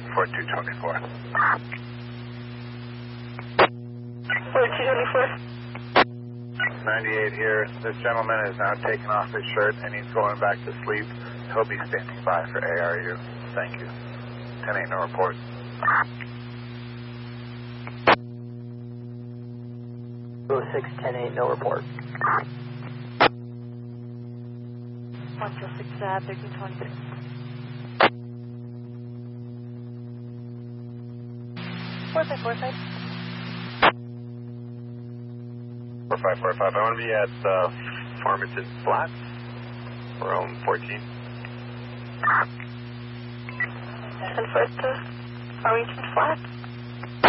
4224. 4224. 98 here. This gentleman is now taking off his shirt and he's going back to sleep. He'll be standing by for ARU. Thank you. 10-8, no report. 06-10-8, no report. 106, 1326. 4545. 4545. I want to be at Farmington Flats, room 14. And first to Farmington Flats.